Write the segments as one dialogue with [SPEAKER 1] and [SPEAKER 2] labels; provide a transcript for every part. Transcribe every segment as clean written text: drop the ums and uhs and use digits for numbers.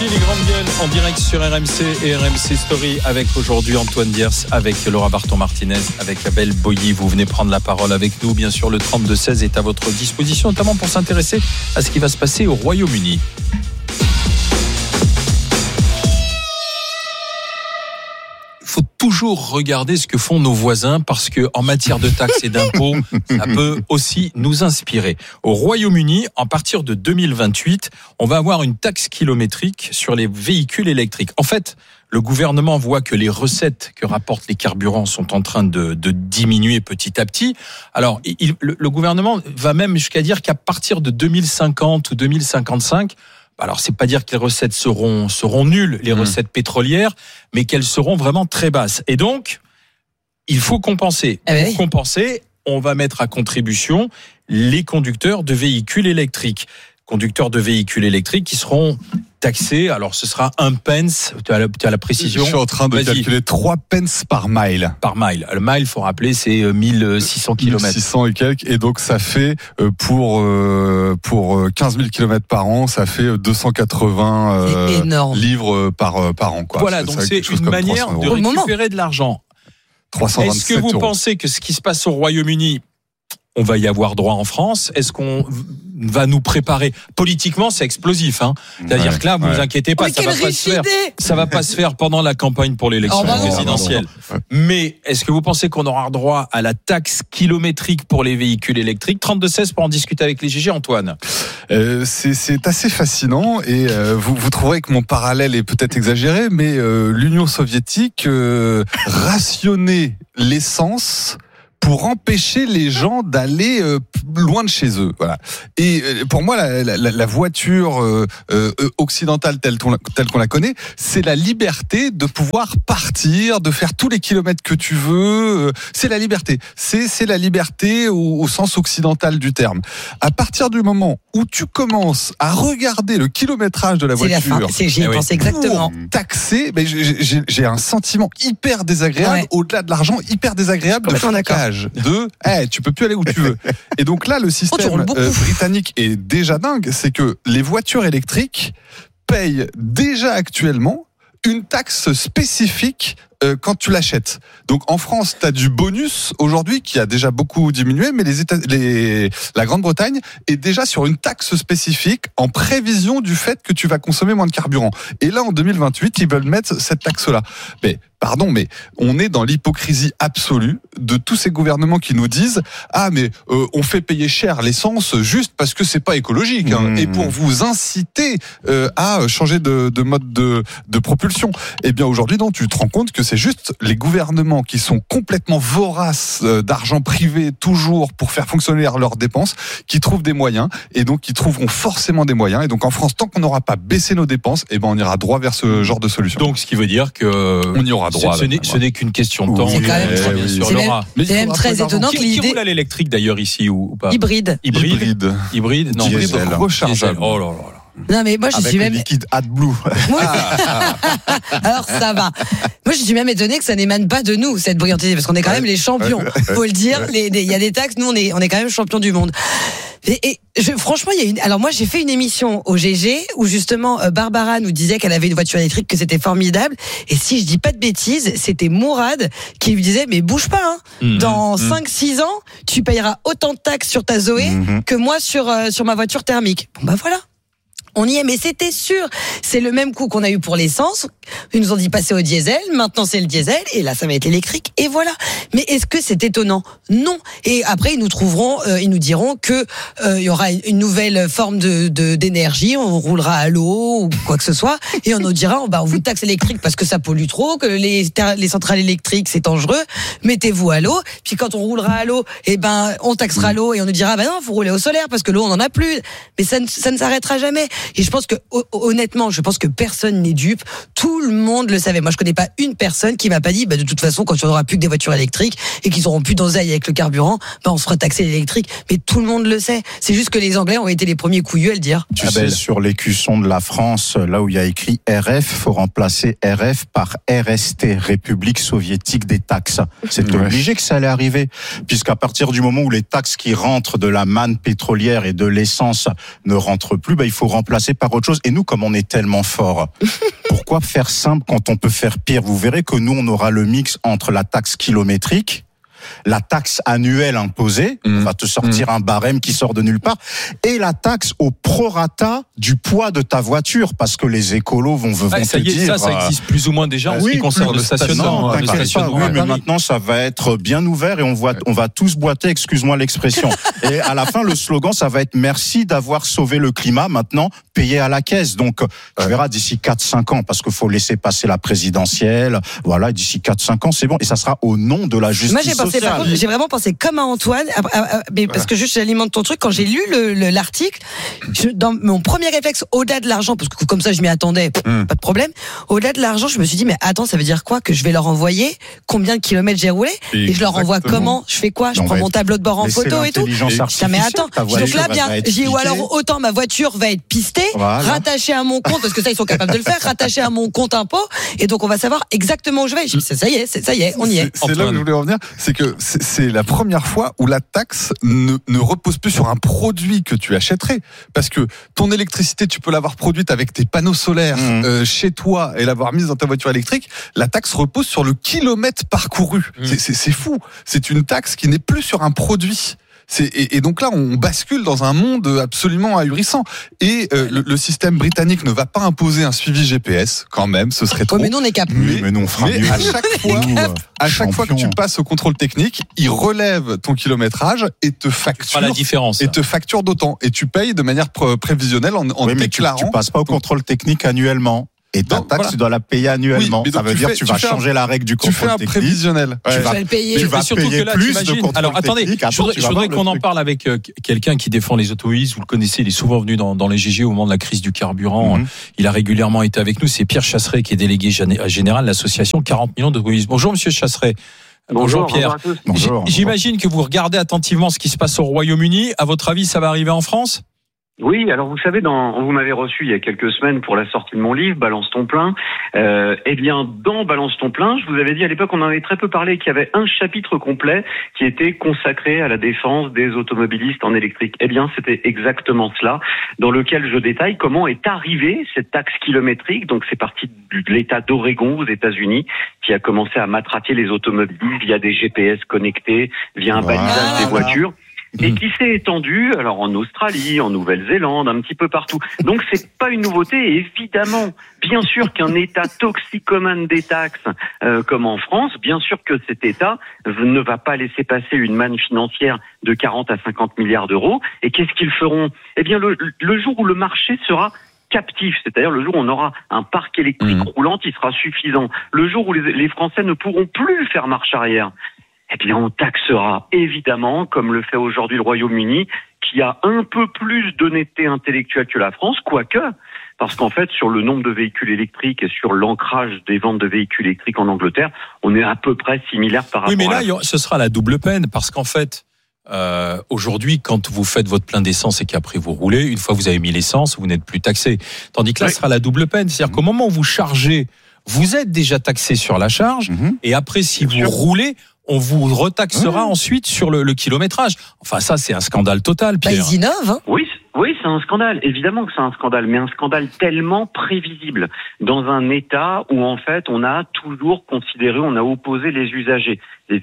[SPEAKER 1] Voici les grandes gueules en direct sur RMC et RMC Story avec aujourd'hui Antoine Diers, avec Laura Barton-Martinez, avec Abel Boilly. Vous venez prendre la parole avec nous. Bien sûr, le 32-16 est à votre disposition, notamment pour s'intéresser à ce qui va se passer au Royaume-Uni. Il faut toujours regarder ce que font nos voisins parce que en matière de taxes et d'impôts, ça peut aussi nous inspirer. Au Royaume-Uni, à partir de 2028, on va avoir une taxe kilométrique sur les véhicules électriques. En fait, le gouvernement voit que les recettes que rapportent les carburants sont en train de diminuer petit à petit. Alors, le gouvernement va même jusqu'à dire qu'à partir de 2050 ou 2055, alors c'est pas dire que les recettes seront nulles, les recettes pétrolières, mais qu'elles seront vraiment très basses. Et donc, il faut compenser. Pour compenser, on va mettre à contribution les conducteurs de véhicules électriques. Conducteurs de véhicules électriques qui seront taxés. Alors, ce sera 1 pence. Tu as la précision.
[SPEAKER 2] Je suis en train de calculer 3 pence par mile.
[SPEAKER 1] Par mile. Le mile, faut rappeler, c'est 1600 km.
[SPEAKER 2] 1600 et quelques. Et donc, ça fait, pour 15 000 km par an, ça fait 280 livres par an, quoi.
[SPEAKER 1] Voilà. Donc, c'est une manière de récupérer de l'argent.
[SPEAKER 2] 327
[SPEAKER 1] Est-ce que vous pensez que ce qui se passe au Royaume-Uni, on va y avoir droit en France? Est-ce qu'on va nous préparer? Politiquement, c'est explosif, hein. C'est-à-dire que là, vous inquiétez pas, ça va pas se faire pendant la campagne pour l'élection présidentielle. Mais est-ce que vous pensez qu'on aura droit à la taxe kilométrique pour les véhicules électriques? 32-16 pour en discuter avec les GG, Antoine.
[SPEAKER 2] C'est assez fascinant et vous trouverez que mon parallèle est peut-être exagéré, mais l'Union soviétique rationnait l'essence pour empêcher les gens d'aller loin de chez eux. Voilà. Et pour moi, la voiture occidentale telle qu'on la connaît, c'est la liberté de pouvoir partir, de faire tous les kilomètres que tu veux. C'est la liberté. C'est la liberté au sens occidental du terme. À partir du moment où tu commences à regarder le kilométrage de la voiture,
[SPEAKER 3] j'y pense exactement.
[SPEAKER 2] Taxer, mais j'ai un sentiment hyper désagréable, au-delà de l'argent, hyper désagréable de flocage. Tu peux plus aller où tu veux. Et donc là, le système britannique est déjà dingue, c'est que les voitures électriques payent déjà actuellement une taxe spécifique quand tu l'achètes. Donc en France, tu as du bonus aujourd'hui qui a déjà beaucoup diminué, mais la Grande-Bretagne est déjà sur une taxe spécifique en prévision du fait que tu vas consommer moins de carburant. Et là, en 2028, ils veulent mettre cette taxe-là. Mais pardon, mais on est dans l'hypocrisie absolue de tous ces gouvernements qui nous disent on fait payer cher l'essence juste parce que c'est pas écologique, hein, et pour vous inciter à changer de mode de propulsion. Eh bien aujourd'hui, donc tu te rends compte que c'est juste les gouvernements qui sont complètement voraces d'argent privé toujours pour faire fonctionner leurs dépenses qui trouvent des moyens, et donc qui trouveront forcément des moyens. Et donc en France, tant qu'on n'aura pas baissé nos dépenses, on ira droit vers ce genre de solution.
[SPEAKER 1] Donc ce qui veut dire que
[SPEAKER 2] on y aura droit.
[SPEAKER 1] Ce n'est qu'une question de temps.
[SPEAKER 3] C'est quand même c'est même très étonnant que l'idée.
[SPEAKER 1] Qui roule à l'électrique d'ailleurs ici ou pas?
[SPEAKER 3] Hybride.
[SPEAKER 1] Non,
[SPEAKER 2] diesel rechargeable.
[SPEAKER 1] Oh là là.
[SPEAKER 3] Non mais moi je suis même
[SPEAKER 2] liquide AdBlue.
[SPEAKER 3] Alors ça va. Moi je suis même étonné que ça n'émane pas de nous cette brillantité, parce qu'on est quand même les champions. Faut le dire. Il y a des taxes, nous on est quand même champions du monde. Franchement, alors moi j'ai fait une émission au GG où justement Barbara nous disait qu'elle avait une voiture électrique, que c'était formidable. Et si je dis pas de bêtises, c'était Mourad qui lui disait mais bouge pas, hein. Dans 5-6 ans, tu payeras autant de taxes sur ta Zoé que moi sur ma voiture thermique. Bon bah voilà. On y est, mais c'était sûr. C'est le même coup qu'on a eu pour l'essence. Ils nous ont dit passer au diesel. Maintenant, c'est le diesel. Et là, ça va être électrique. Et voilà. Mais est-ce que c'est étonnant? Non. Et après, ils nous diront que il y aura une nouvelle forme d'énergie. On roulera à l'eau ou quoi que ce soit. Et on nous dira, on vous taxe électrique parce que ça pollue trop, que les centrales électriques, c'est dangereux. Mettez-vous à l'eau. Puis quand on roulera à l'eau, on taxera l'eau et on nous dira, non, faut rouler au solaire parce que l'eau, on en a plus. Mais ça ne s'arrêtera jamais. Et je pense que, honnêtement, personne n'est dupe. Tout le monde le savait. Moi, je connais pas une personne qui m'a pas dit, de toute façon, quand il n'y aura plus que des voitures électriques et qu'ils auront plus d'oseille avec le carburant, on se fera taxer l'électrique. Mais tout le monde le sait. C'est juste que les Anglais ont été les premiers couillus à le dire.
[SPEAKER 4] Tu sais, sur l'écusson de la France, là où il y a écrit RF, faut remplacer RF par RST, République soviétique des taxes. C'est obligé que ça allait arriver. Puisqu'à partir du moment où les taxes qui rentrent de la manne pétrolière et de l'essence ne rentrent plus, il faut remplacer remplacer par autre chose. Et nous, comme on est tellement fort, pourquoi faire simple quand on peut faire pire? Vous verrez que nous, on aura le mix entre la taxe kilométrique, la taxe annuelle imposée, on va te sortir un barème qui sort de nulle part, et la taxe au prorata du poids de ta voiture, parce que les écolos vont te dire...
[SPEAKER 1] Ça existe plus ou moins déjà en ce qui concerne le stationnement.
[SPEAKER 4] Oui, mais maintenant, ça va être bien ouvert et on va tous boiter, excuse-moi l'expression. Et à la fin, le slogan, ça va être « Merci d'avoir sauvé le climat, maintenant, payez à la caisse ». Donc, tu verras d'ici 4-5 ans, parce qu'il faut laisser passer la présidentielle, voilà, d'ici 4-5 ans, c'est bon, et ça sera au nom de la justice sociale.
[SPEAKER 3] Par contre, j'ai vraiment pensé comme à Antoine, parce que juste j'alimente ton truc. Quand j'ai lu l'article, dans mon premier réflexe, au-delà de l'argent, parce que comme ça je m'y attendais, pas de problème. Au-delà de l'argent, je me suis dit mais attends, ça veut dire quoi que je vais leur envoyer combien de kilomètres j'ai roulé et je leur envoie comment, je fais quoi, je prends mon tableau de bord en photo et tout. Tiens, mais attends, donc là bien, j'ai ou alors autant ma voiture va être pistée, rattachée à mon compte, parce que ça ils sont capables de le faire, rattachée à mon compte impôt, et donc on va savoir exactement où je vais. Ça y est, on y est.
[SPEAKER 2] C'est là où je voulais revenir, c'est que c'est la première fois où la taxe ne repose plus sur un produit que tu achèterais. Parce que ton électricité, tu peux l'avoir produite avec tes panneaux solaires chez toi et l'avoir mise dans ta voiture électrique. La taxe repose sur le kilomètre parcouru. C'est fou. C'est une taxe qui n'est plus sur un produit. Et donc là, on bascule dans un monde absolument ahurissant. Et le système britannique ne va pas imposer un suivi GPS, quand même, ce serait trop.
[SPEAKER 3] Mais nous, on est capable.
[SPEAKER 4] Mais nous, on fera mieux.
[SPEAKER 2] À chaque fois que tu passes au contrôle technique, il relève ton kilométrage et te facture.
[SPEAKER 1] La différence.
[SPEAKER 2] Et te facture d'autant. Et tu payes de manière prévisionnelle en déclarant.
[SPEAKER 4] Tu passes pas au contrôle technique annuellement. Et ta taxe, tu dois la payer annuellement. Ça veut dire que tu vas changer la règle du contrôle technique.
[SPEAKER 2] Tu fais un prévisionnel.
[SPEAKER 3] Tu vas le payer.
[SPEAKER 4] Tu vas payer plus de contrôle
[SPEAKER 1] Alors attendez, je voudrais qu'on en parle avec quelqu'un qui défend les automobilistes. Vous le connaissez, il est souvent venu dans les GG au moment de la crise du carburant. Il a régulièrement été avec nous. C'est Pierre Chasseret qui est délégué général de l'association 40 millions d'automobilistes. Bonjour Monsieur Chasseret. Bonjour Pierre.
[SPEAKER 4] Bonjour.
[SPEAKER 1] J'imagine que vous regardez attentivement ce qui se passe au Royaume-Uni. À votre avis, ça va arriver en France ?
[SPEAKER 5] Oui, alors vous savez, vous m'avez reçu il y a quelques semaines pour la sortie de mon livre, Balance ton plein. Eh bien, dans Balance ton plein, je vous avais dit à l'époque, on en avait très peu parlé, qu'il y avait un chapitre complet qui était consacré à la défense des automobilistes en électrique. Eh bien, c'était exactement cela, dans lequel je détaille comment est arrivée cette taxe kilométrique. Donc, c'est parti de l'État d'Oregon aux États-Unis, qui a commencé à matraquer les automobilistes via des GPS connectés, via un balisage des voitures. Et qui s'est étendu, alors en Australie, en Nouvelle-Zélande, un petit peu partout. Donc c'est pas une nouveauté, et évidemment, bien sûr qu'un État toxicomane des taxes, comme en France, bien sûr que cet État ne va pas laisser passer une manne financière de 40 à 50 milliards d'euros. Et qu'est-ce qu'ils feront ? Eh bien, le jour où le marché sera captif, c'est-à-dire le jour où on aura un parc électrique roulant qui sera suffisant, le jour où les Français ne pourront plus faire marche arrière, eh bien, on taxera évidemment, comme le fait aujourd'hui le Royaume-Uni, qui a un peu plus d'honnêteté intellectuelle que la France, quoique, parce qu'en fait, sur le nombre de véhicules électriques et sur l'ancrage des ventes de véhicules électriques en Angleterre, on est à peu près similaire par rapport à...
[SPEAKER 1] Oui, mais là, ce sera la double peine, parce qu'en fait, aujourd'hui, quand vous faites votre plein d'essence et qu'après vous roulez, une fois que vous avez mis l'essence, vous n'êtes plus taxé. Tandis que là, ce sera la double peine. C'est-à-dire qu'au moment où vous chargez, vous êtes déjà taxé sur la charge, et après, si vous roulez, on vous retaxera ensuite sur le kilométrage. Enfin, ça, c'est un scandale total, Pierre.
[SPEAKER 3] Ils innovent, hein.
[SPEAKER 5] Oui, c'est un scandale. Évidemment que c'est un scandale, mais un scandale tellement prévisible dans un État où, en fait, on a toujours considéré, on a opposé les usagers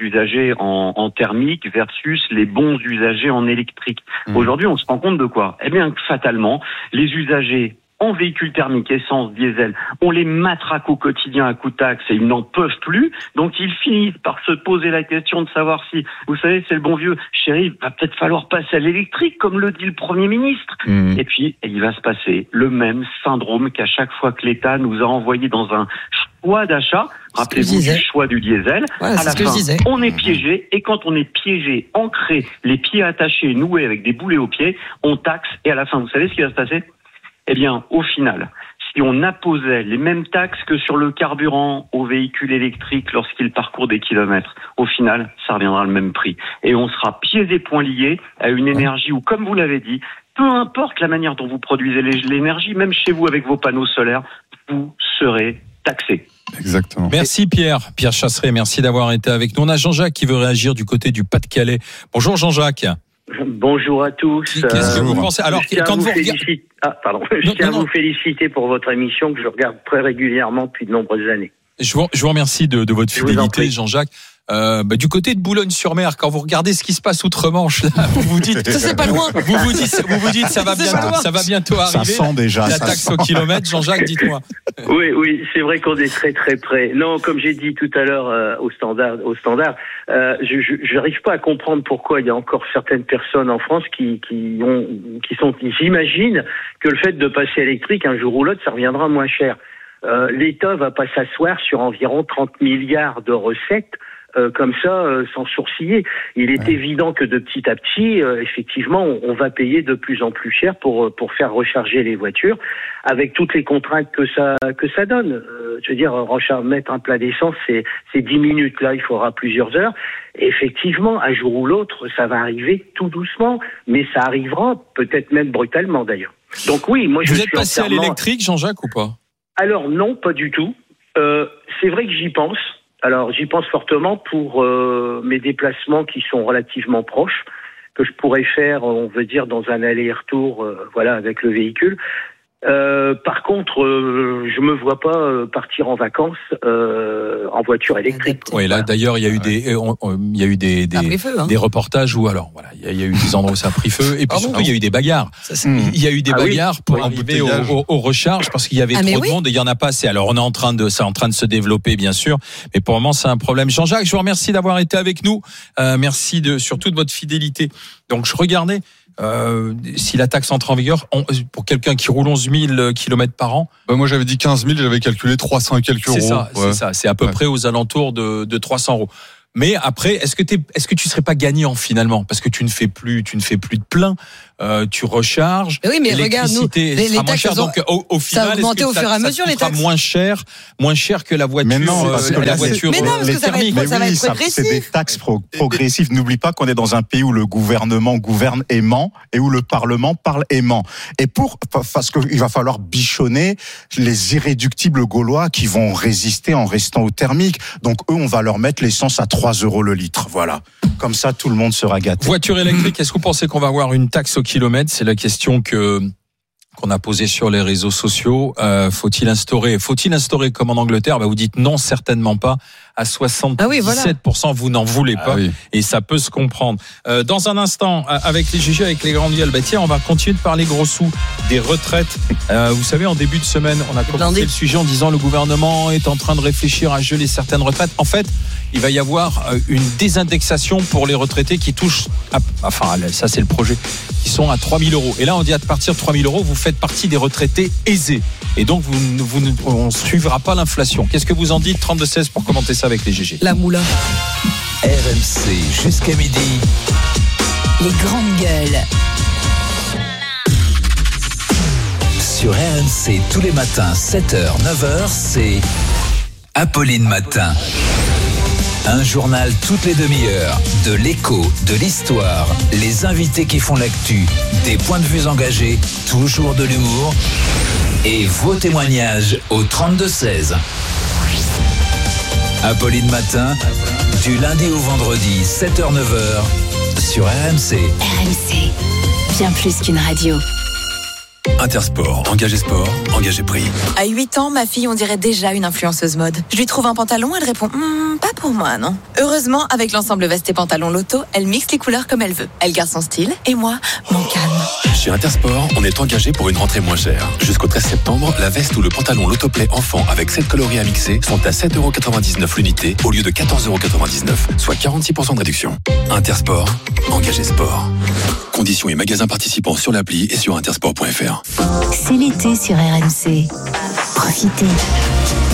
[SPEAKER 5] en thermique versus les bons usagers en électrique. Aujourd'hui, on se rend compte de quoi ? Eh bien, fatalement, les usagers en véhicules thermiques, essence, diesel, on les matraque au quotidien à coups de taxes et ils n'en peuvent plus. Donc ils finissent par se poser la question de savoir si, vous savez, c'est le bon vieux, chérie, il va peut-être falloir passer à l'électrique, comme le dit le Premier ministre. Et puis, il va se passer le même syndrome qu'à chaque fois que l'État nous a envoyé dans un choix d'achat. Rappelez-vous du choix du diesel.
[SPEAKER 3] Voilà,
[SPEAKER 5] à la fin, on est piégé, et quand on est piégé, ancré, les pieds attachés, noués avec des boulets aux pieds, on taxe, et à la fin, vous savez ce qui va se passer ? Eh bien, au final, si on apposait les mêmes taxes que sur le carburant aux véhicules électriques lorsqu'ils parcourent des kilomètres, au final, ça reviendra le même prix. Et on sera pieds et poings liés à une énergie où, comme vous l'avez dit, peu importe la manière dont vous produisez l'énergie, même chez vous avec vos panneaux solaires, vous serez taxé.
[SPEAKER 2] Exactement.
[SPEAKER 1] Merci Pierre Chasseret, merci d'avoir été avec nous. On a Jean-Jacques qui veut réagir du côté du Pas-de-Calais. Bonjour Jean-Jacques.
[SPEAKER 6] Bonjour à tous.
[SPEAKER 1] Qu'est-ce que vous pensez? Alors, quand vous
[SPEAKER 6] regardez... Je tiens à vous féliciter pour votre émission que je regarde très régulièrement depuis de nombreuses années.
[SPEAKER 1] Je vous remercie de votre fidélité, Jean-Jacques. Du côté de Boulogne-sur-Mer, quand vous regardez ce qui se passe outre-Manche, là, vous vous dites,
[SPEAKER 3] ça c'est pas loin.
[SPEAKER 1] Vous vous dites, ça va bientôt arriver.
[SPEAKER 4] Ça sent déjà.
[SPEAKER 1] La taxe au kilomètre, Jean-Jacques, dites-moi.
[SPEAKER 6] Oui, c'est vrai qu'on est très très près. Non, comme j'ai dit tout à l'heure au standard, je n'arrive pas à comprendre pourquoi il y a encore certaines personnes en France qui s'imaginent que le fait de passer électrique un jour ou l'autre, ça reviendra moins cher. L'État va pas s'asseoir sur environ 30 milliards de recettes comme ça, sans sourciller. Il est évident que de petit à petit, effectivement, on va payer de plus en plus cher pour faire recharger les voitures, avec toutes les contraintes que ça donne. Je veux dire, mettre un plein d'essence, c'est 10 minutes. Là, il faudra plusieurs heures. Et effectivement, un jour ou l'autre, ça va arriver tout doucement, mais ça arrivera peut-être même brutalement d'ailleurs. Donc oui, moi je suis
[SPEAKER 1] êtes passé à l'électrique, Jean-Jacques, ou pas?
[SPEAKER 6] Alors non, pas du tout. C'est vrai que j'y pense. Alors j'y pense fortement pour mes déplacements qui sont relativement proches, que je pourrais faire, on veut dire, dans un aller-retour, avec le véhicule. Par contre, je me vois pas partir en vacances en voiture électrique.
[SPEAKER 1] Oui, là d'ailleurs il y a eu des reportages où il y a eu des endroits où ça a pris feu et puis surtout il y a eu des bagarres. Il y a eu des bagarres pour arriver aux recharges parce qu'il y avait trop de monde et il y en a pas assez. Alors c'est en train de se développer bien sûr, mais pour le moment c'est un problème. Jean-Jacques, je vous remercie d'avoir été avec nous. Merci surtout de votre fidélité. Donc je regardais si la taxe entre en vigueur, pour quelqu'un qui roule 11 000 km par an.
[SPEAKER 2] Moi, j'avais dit 15 000, j'avais calculé 300 et quelques euros.
[SPEAKER 1] C'est ça. C'est à peu près aux alentours de 300 euros. Mais après, est-ce que tu serais pas gagnant finalement? Parce que tu ne fais plus de plein, tu recharges.
[SPEAKER 3] Oui, mais regarde, nous, les taxes,
[SPEAKER 1] donc au final,
[SPEAKER 3] ça a augmenté au fur et à mesure, les taxes.
[SPEAKER 1] moins cher que la voiture.
[SPEAKER 4] Mais non, parce que
[SPEAKER 3] mais non, parce que ça va être progressif.
[SPEAKER 4] C'est des taxes progressives. N'oublie pas qu'on est dans un pays où le gouvernement gouverne aimant et où le Parlement parle aimant. Et parce qu'il va falloir bichonner les irréductibles Gaulois qui vont résister en restant au thermique. Donc eux, on va leur mettre l'essence à 3 euros le litre. Voilà. Comme ça, tout le monde sera gâté.
[SPEAKER 1] Voiture électrique, est-ce que vous pensez qu'on va avoir une taxe au kilomètre? C'est la question qu'on a posée sur les réseaux sociaux. Faut-il instaurer comme en Angleterre? Vous dites non, certainement pas. À 77%, vous n'en voulez pas. Et ça peut se comprendre. Dans un instant, avec les GG, avec les grandes gueules, on va continuer de parler gros sous des retraites. Vous savez, en début de semaine, on a commencé le sujet en disant le gouvernement est en train de réfléchir à geler certaines retraites. En fait, il va y avoir une désindexation pour les retraités qui touchent, ça c'est le projet, qui sont à 3 000 euros. Et là, on dit à partir de 3 000 euros, vous faites partie des retraités aisés. Et donc, on ne suivra pas l'inflation. Qu'est-ce que vous en dites? 32-16 pour commenter ça avec les GG.
[SPEAKER 3] La moula.
[SPEAKER 7] RMC jusqu'à midi.
[SPEAKER 8] Les grandes gueules.
[SPEAKER 7] Sur RMC tous les matins, 7h, 9h, c'est Apolline Matin. Un journal toutes les demi-heures, de l'écho, de l'histoire, les invités qui font l'actu, des points de vue engagés, toujours de l'humour et vos témoignages au 32-16. Apolline Matin, du lundi au vendredi, 7h-9h, sur RMC.
[SPEAKER 8] RMC, bien plus qu'une radio.
[SPEAKER 9] Intersport, engagé sport, engagé prix.
[SPEAKER 10] À 8 ans, ma fille, on dirait déjà une influenceuse mode. Je lui trouve un pantalon, elle répond pas pour moi, non. Heureusement, avec l'ensemble veste et pantalon Loto, elle mixe les couleurs comme elle veut. Elle garde son style et moi, mon calme.
[SPEAKER 9] Chez Intersport, on est engagé pour une rentrée moins chère. Jusqu'au 13 septembre, la veste ou le pantalon Lotoplay enfant avec 7 coloris à mixer sont à 7,99€ l'unité au lieu de 14,99€, soit 46% de réduction. Intersport, engagé sport. Conditions et magasins participants sur l'appli et sur intersport.fr.
[SPEAKER 8] C'est l'été sur RMC. Profitez.